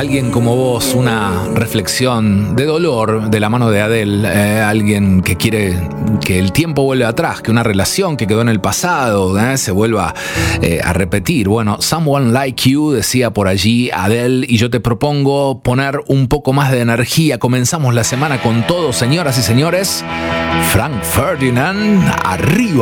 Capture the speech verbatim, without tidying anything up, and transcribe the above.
alguien como vos, una reflexión de dolor de la mano de Adele, eh, alguien que quiere que el tiempo vuelva atrás, que una relación que quedó en el pasado eh, se vuelva eh, a repetir. Bueno, Someone Like You, decía por allí Adele, y yo te propongo poner un poco más de energía. Comenzamos la semana con todo, señoras y señores. Frank Ferdinand, arriba.